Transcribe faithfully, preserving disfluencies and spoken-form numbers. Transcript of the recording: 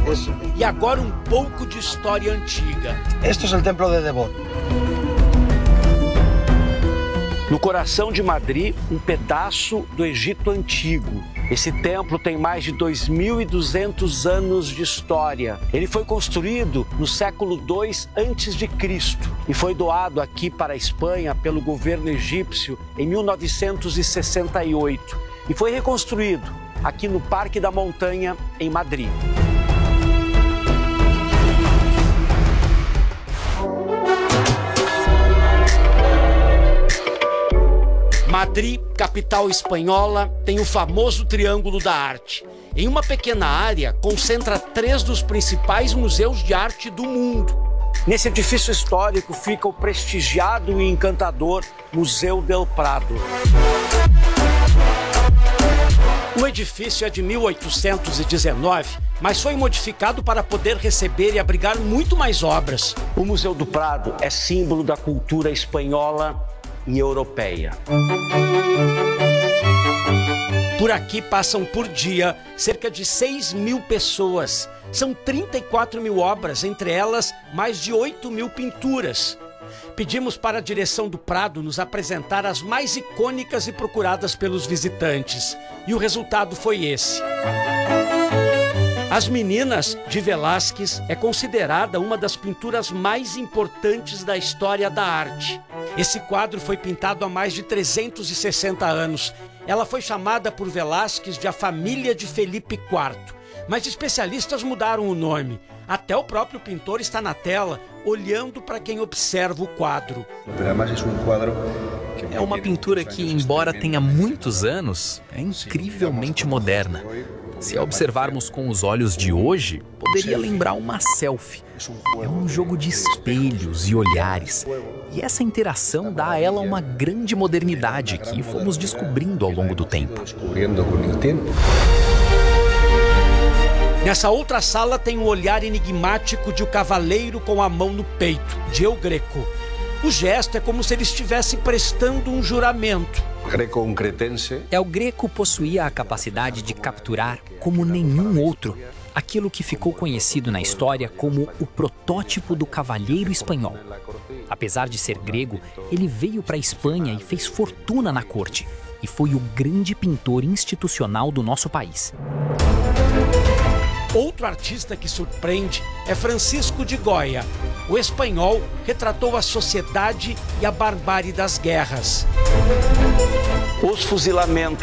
E agora um pouco de história antiga. Este é o templo de Devot. No coração de Madrid, um pedaço do Egito Antigo. Esse templo tem mais de dois mil e duzentos anos de história. Ele foi construído no século dois antes de Cristo e foi doado aqui para a Espanha pelo governo egípcio em mil novecentos e sessenta e oito e foi reconstruído aqui no Parque da Montanha, em Madrid. Madrid, capital espanhola, tem o famoso Triângulo da Arte. Em uma pequena área, concentra três dos principais museus de arte do mundo. Nesse edifício histórico fica o prestigiado e encantador Museu del Prado. O edifício é de mil oitocentos e dezenove, mas foi modificado para poder receber e abrigar muito mais obras. O Museu do Prado é símbolo da cultura espanhola e europeia. Por aqui passam por dia cerca de seis mil pessoas. São trinta e quatro mil obras, entre elas mais de oito mil pinturas. Pedimos para a direção do Prado nos apresentar as mais icônicas e procuradas pelos visitantes. E o resultado foi esse. As Meninas, de Velázquez, é considerada uma das pinturas mais importantes da história da arte. Esse quadro foi pintado há mais de trezentos e sessenta anos. Ela foi chamada por Velázquez de a família de Felipe quarto. Mas especialistas mudaram o nome. Até o próprio pintor está na tela, olhando para quem observa o quadro. É uma pintura que, embora tenha muitos anos, é incrivelmente moderna. Se a observarmos com os olhos de hoje, poderia lembrar uma selfie. É um jogo de espelhos e olhares. E essa interação dá a ela uma grande modernidade que fomos descobrindo ao longo do tempo. Nessa outra sala tem um olhar enigmático de o cavaleiro com a mão no peito, de El Greco. O gesto é como se ele estivesse prestando um juramento. El Greco possuía a capacidade de capturar, como nenhum outro, aquilo que ficou conhecido na história como o protótipo do cavalheiro espanhol. Apesar de ser grego, ele veio para a Espanha e fez fortuna na corte, e foi o grande pintor institucional do nosso país. Outro artista que surpreende é Francisco de Goya. O espanhol retratou a sociedade e a barbárie das guerras. Os fuzilamentos